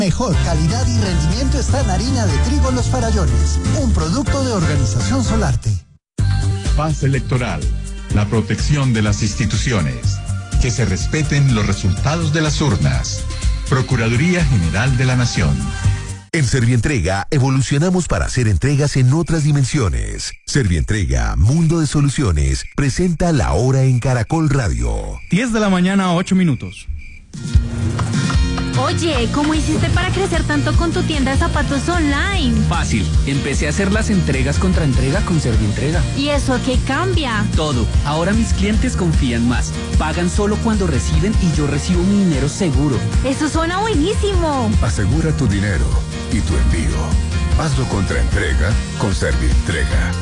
Mejor calidad y rendimiento está en harina de trigo Los Farallones, un producto de Organización Solarte. Paz electoral, la protección de las instituciones, que se respeten los resultados de las urnas. Procuraduría General de la Nación. En Servientrega evolucionamos para hacer entregas en otras dimensiones. Servientrega, Mundo de Soluciones, presenta La Hora en Caracol Radio. 10 de la mañana, 8 minutos. Oye, ¿cómo hiciste para crecer tanto con tu tienda de zapatos online? Fácil, empecé a hacer las entregas contra entrega con Servientrega. ¿Y eso qué cambia? Todo, ahora mis clientes confían más, pagan solo cuando reciben y yo recibo mi dinero seguro. Eso suena buenísimo. Asegura tu dinero y tu envío. Hazlo contra entrega con Servientrega.